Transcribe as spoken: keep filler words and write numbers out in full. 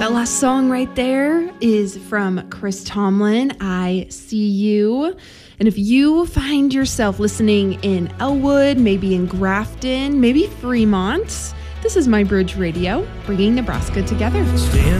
That last song right there is from Chris Tomlin, I See You. And if you find yourself listening in Elwood, maybe in Grafton, maybe Fremont, this is My Bridge Radio, bringing Nebraska together. Stand